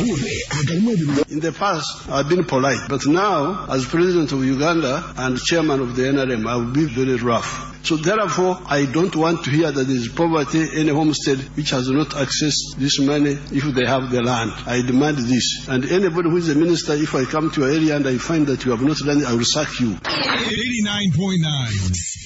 In the past, I've been polite, but now, as president of Uganda and chairman of the NRM, I will be very rough. So therefore, I don't want to hear that there is poverty in a homestead which has not accessed this money if they have the land. I demand this. And anybody who is a minister, if I come to your area and I find that you have not done it, I will sack you. 89.9